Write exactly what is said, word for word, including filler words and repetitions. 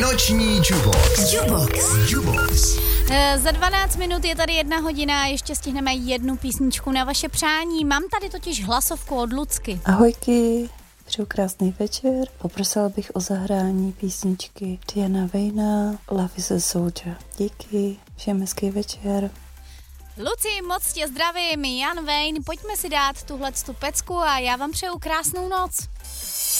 Noční Jubox. Jubox. Jubox. E, za dvanáct minut je tady jedna hodina a ještě stihneme jednu písničku na vaše přání. Mám tady totiž hlasovku od Lucky. Ahojky, přeju krásný večer. Poprosila bych o zahrání písničky Diana Vejna, Love is a Soldier. Díky, všem hezký večer. Luci, moc tě zdravím, Jan Wayne, pojďme si dát tuhletu pecku a já vám přeju krásnou noc.